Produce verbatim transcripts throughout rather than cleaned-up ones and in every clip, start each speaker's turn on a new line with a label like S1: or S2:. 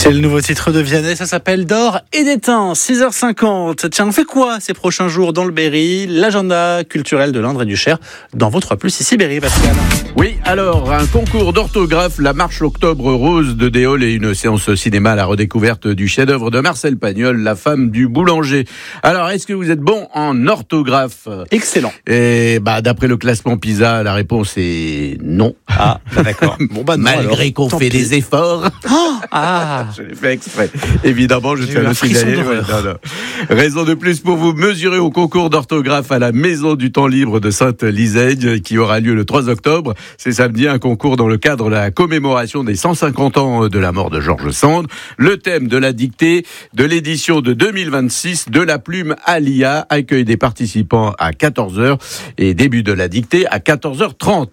S1: C'est le nouveau titre de Vianney, ça s'appelle D'or et d'étain, six heures cinquante. Tiens, on fait quoi ces prochains jours dans le Berry? L'agenda culturel de l'Indre et du Cher dans vos trois plus ici Berry, Pascal.
S2: Oui, alors, un concours d'orthographe, la marche Octobre Rose de Déol et une séance cinéma à la redécouverte du chef-d'œuvre de Marcel Pagnol, La femme du boulanger. Alors, est-ce que vous êtes bon en orthographe?
S1: Excellent.
S2: Et bah, d'après le classement PISA, la réponse est non.
S1: Ah, bah d'accord. Bon, bah non,
S2: Malgré
S1: alors,
S2: qu'on
S1: tant
S2: fait
S1: pis.
S2: des efforts.
S1: Oh, ah,
S2: Je l'ai fait exprès. Évidemment, je
S1: J'ai
S2: tiens
S1: eu
S2: à
S1: un
S2: le
S1: frisson
S2: signaler.
S1: d'horreur.
S2: Ouais, non, non. Raison de plus pour vous mesurer au concours d'orthographe à la Maison du Temps Libre de Sainte-Lisaigne, qui aura lieu le trois octobre. C'est samedi, un concours dans le cadre de la commémoration des cent cinquante ans de la mort de George Sand. Le thème de la dictée de l'édition de deux mille vingt-six de la plume à l'I A, accueil des participants à quatorze heures et début de la dictée à quatorze heures trente.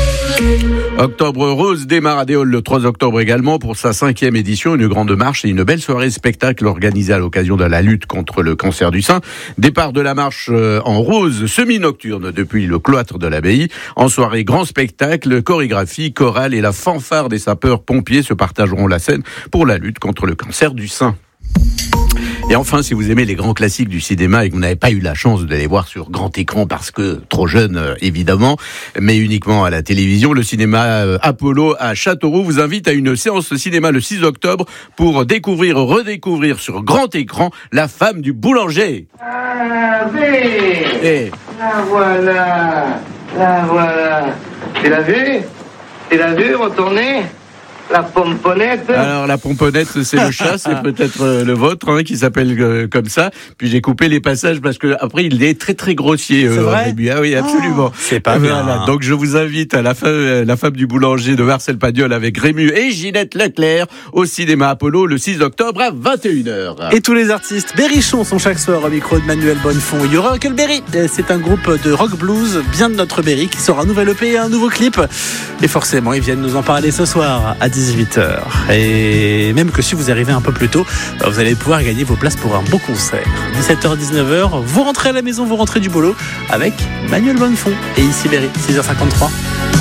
S2: Octobre Rose démarre à Déol le trois octobre également pour sa cinquième édition, une grande marche et une belle soirée spectacle organisée à l'occasion de la lutte contre le cancer du sein. Départ de la marche en rose semi-nocturne depuis le cloître de l'abbaye. En soirée, grand spectacle, chorégraphie, chorale et la fanfare des sapeurs-pompiers se partageront la scène pour la lutte contre le cancer du sein. Et enfin, si vous aimez les grands classiques du cinéma et que vous n'avez pas eu la chance de les voir sur grand écran parce que trop jeune, euh, évidemment, mais uniquement à la télévision, le cinéma euh, Apollo à Châteauroux vous invite à une séance cinéma le six octobre pour découvrir, redécouvrir sur grand écran La femme du boulanger.
S3: Ah, oui.
S2: Et
S3: La voilà, la voilà. Tu l'as vu? Tu l'as vu retourner? La pomponnette.
S2: alors la pomponnette, c'est le chat, c'est peut-être euh, le vôtre hein, qui s'appelle euh, comme ça. Puis j'ai coupé les passages parce que après il est très très grossier.
S1: C'est vrai
S2: au début. Ah oui, absolument.
S1: Oh, c'est pas bien.
S2: Voilà. Donc je vous invite à la, fa- euh, la femme du boulanger de Marcel Pagnol avec Rému et Ginette Leclerc au cinéma Apollo le six octobre à vingt et une heures.
S1: Et tous les artistes berrichons sont chaque soir au micro de Manuel Bonnefond. Il y aura que le Berry. C'est un groupe de rock blues bien de notre Berry qui sort un nouvel E P et un nouveau clip. Et forcément, ils viennent nous en parler ce soir à dix-huit heures. Et même que si vous arrivez un peu plus tôt, vous allez pouvoir gagner vos places pour un beau concert. dix-sept heures dix-neuf heures, vous rentrez à la maison, vous rentrez du boulot avec Manuel Bonnefond. Et ici Berry, six heures cinquante-trois.